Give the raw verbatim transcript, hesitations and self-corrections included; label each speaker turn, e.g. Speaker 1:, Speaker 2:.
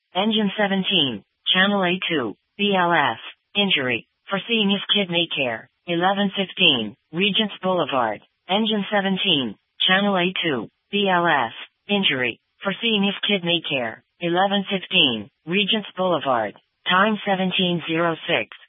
Speaker 1: Engine seventeen, Channel A two, B L S, injury, Fresenius Kidney Care, eleven fifteen, Regents Boulevard. Engine seventeen, Channel A two, B L S, injury, Fresenius Kidney Care, eleven fifteen, Regents Boulevard. Time seventeen oh six.